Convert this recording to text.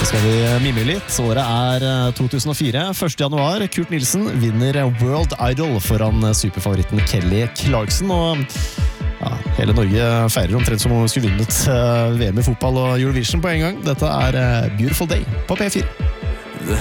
Skal vi mime litt? Året er 2004. 1. januar. Kurt Nilsen vinner World Idol foran superfavoritten Kelly Clarkson. Og ja, hele Norge feirer omtrent som om vi skulle vunnet VM i fotball og Eurovision på en gang. Dette er Beautiful Day på P4.